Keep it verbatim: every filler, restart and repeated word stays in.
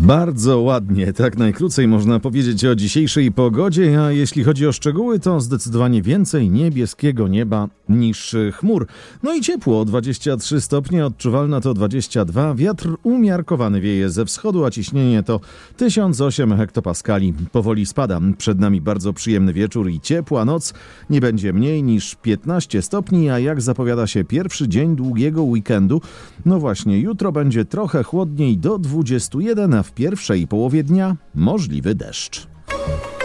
Bardzo ładnie, tak najkrócej można powiedzieć o dzisiejszej pogodzie, a jeśli chodzi o szczegóły, to zdecydowanie więcej niebieskiego nieba niż chmur. No i ciepło, dwadzieścia trzy stopnie, odczuwalna to dwadzieścia dwa, wiatr umiarkowany wieje ze wschodu, a ciśnienie to tysiąc osiem hektopaskali. Powoli spada. Przed nami bardzo przyjemny wieczór i ciepła noc. Nie będzie mniej niż piętnaście stopni, a jak zapowiada się pierwszy dzień długiego weekendu, no właśnie, jutro będzie trochę chłodniej do dwudziestu jeden, a w pierwszej połowie dnia możliwy deszcz.